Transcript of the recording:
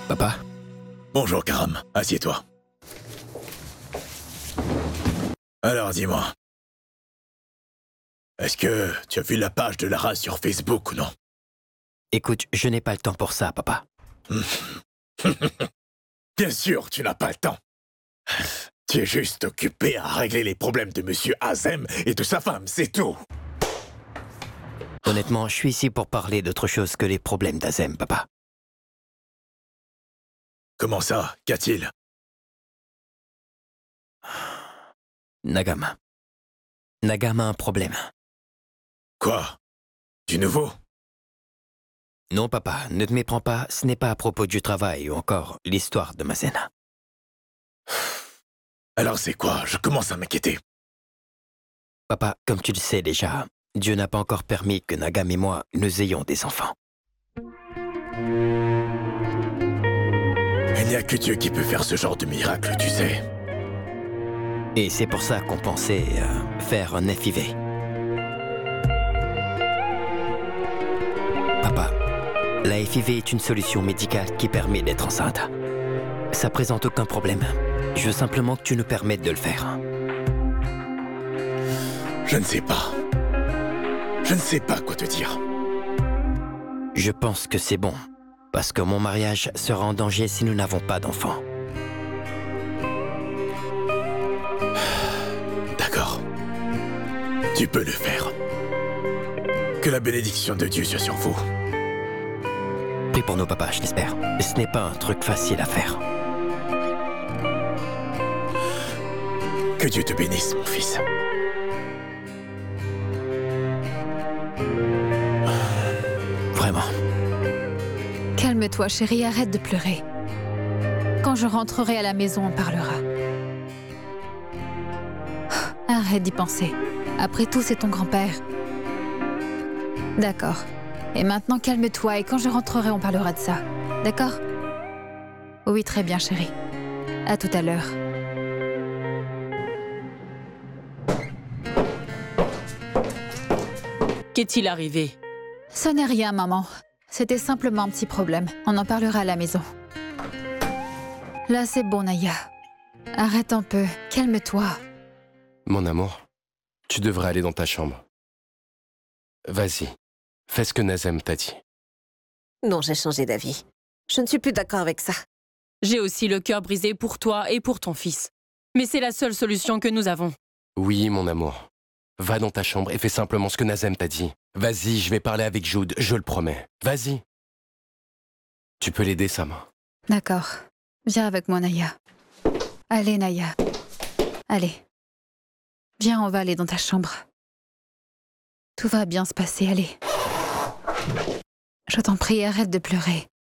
Papa? Bonjour Karam, assieds-toi. Alors dis-moi, est-ce que tu as vu la page de Lara sur Facebook ou non? Écoute, je n'ai pas le temps pour ça, papa. Bien sûr, tu n'as pas le temps. Tu es juste occupé à régler les problèmes de Monsieur Azem et de sa femme, c'est tout. Honnêtement, je suis ici pour parler d'autre chose que les problèmes d'Azem, papa. Comment ça? Qu'a-t-il? Nagam. Nagam a un problème. Quoi? Du nouveau? Non, papa, ne te méprends pas, ce n'est pas à propos du travail ou encore l'histoire de Mazen. Alors c'est quoi? Je commence à m'inquiéter. Papa, comme tu le sais déjà, Dieu n'a pas encore permis que Nagam et moi, nous ayons des enfants. Il n'y a que Dieu qui peut faire ce genre de miracle, tu sais. Et c'est pour ça qu'on pensait faire un FIV. Papa, la FIV est une solution médicale qui permet d'être enceinte. Ça présente aucun problème. Je veux simplement que tu nous permettes de le faire. Je ne sais pas. Je ne sais pas quoi te dire. Je pense que c'est bon, parce que mon mariage sera en danger si nous n'avons pas d'enfants. D'accord. Tu peux le faire. Que la bénédiction de Dieu soit sur vous. Prie pour nous, papa, je l'espère. Ce n'est pas un truc facile à faire. Que Dieu te bénisse, mon fils. Vraiment. Calme-toi, chérie, arrête de pleurer. Quand je rentrerai à la maison, on parlera. Arrête d'y penser. Après tout, c'est ton grand-père. D'accord. Et maintenant, calme-toi et quand je rentrerai, on parlera de ça. D'accord? Oui, très bien, chérie. À tout à l'heure. Qu'est-il arrivé? Ce n'est rien, maman. C'était simplement un petit problème. On en parlera à la maison. Là, c'est bon, Naya. Arrête un peu. Calme-toi. Mon amour, tu devrais aller dans ta chambre. Vas-y, fais ce que Nazem t'a dit. Non, j'ai changé d'avis. Je ne suis plus d'accord avec ça. J'ai aussi le cœur brisé pour toi et pour ton fils. Mais c'est la seule solution que nous avons. Oui, mon amour. Va dans ta chambre et fais simplement ce que Nazem t'a dit. Vas-y, je vais parler avec Jude, je le promets. Vas-y. Tu peux l'aider, Sam. D'accord. Viens avec moi, Naya. Allez, Naya. Allez. Viens, on va aller dans ta chambre. Tout va bien se passer, allez. Je t'en prie, arrête de pleurer.